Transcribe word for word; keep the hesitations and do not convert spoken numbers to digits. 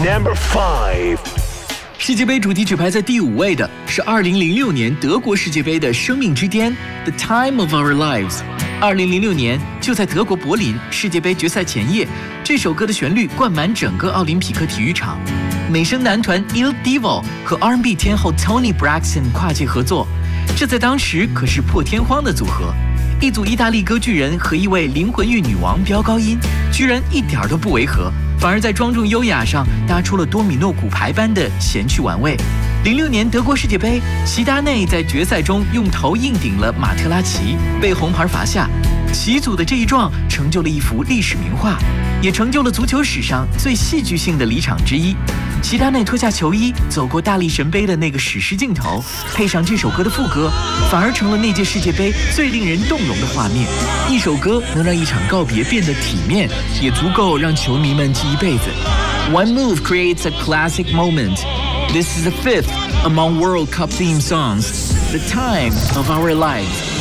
Number five。 世界杯主题曲排在第五位的是二零零六年德国世界杯的《生命之巅》The Time of Our Lives。二零零六年，就在德国柏林世界杯决赛前夜，这首歌的旋律灌满整个奥林匹克体育场。美声男团 Il Divo 和 R and B 天后 Toni Braxton 跨界合作，这在当时可是破天荒的组合。一组意大利歌剧人和一位灵魂乐女王飙高音，居然一点都不违和，反而在庄重优雅上搭出了多米诺骨牌般的闲趣玩味。零六年德国世界杯，齐达内在决赛中用头硬顶了马特拉齐，被红牌罚下。齐祖的这一撞成就了一幅历史名画，也成就了足球史上最戏剧性的离场之一。齐达内脱下球衣走过大力神杯的那个史诗镜头，配上这首歌的副歌，反而成了那届世界杯最令人动容的画面。一首歌能让一场告别变得体面，也足够让球迷们记一辈子。One move creates a classic moment. This is the fifth among World Cup theme songs, The Time of Our Lives.